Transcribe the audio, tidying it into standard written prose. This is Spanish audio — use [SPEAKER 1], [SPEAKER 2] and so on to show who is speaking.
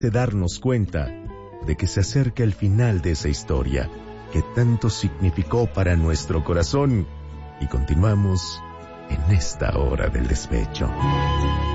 [SPEAKER 1] de darnos cuenta de que se acerca el final de esa historia que tanto significó para nuestro corazón y continuamos en esta hora del despecho.